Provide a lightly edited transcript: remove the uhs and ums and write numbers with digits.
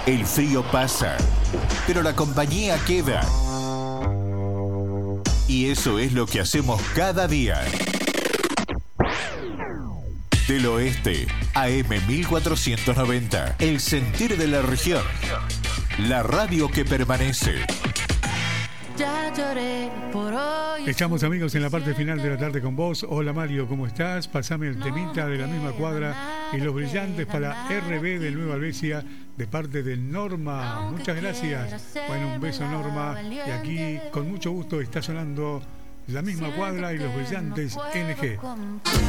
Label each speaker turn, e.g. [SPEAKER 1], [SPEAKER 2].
[SPEAKER 1] El frío pasa, pero la compañía queda. Y eso es lo que hacemos cada día. Del Oeste, AM 1490, el sentir de la región. La radio que permanece.
[SPEAKER 2] Ya lloré por hoy.
[SPEAKER 3] Estamos, amigos, en la parte final de la tarde con vos. Hola Mario, ¿cómo estás? Pasame el temita de la misma cuadra y los brillantes para RB de Nueva Albesia de parte de Norma. Muchas gracias. Bueno, un beso, Norma. Y aquí con mucho gusto está sonando la misma cuadra y los brillantes NG.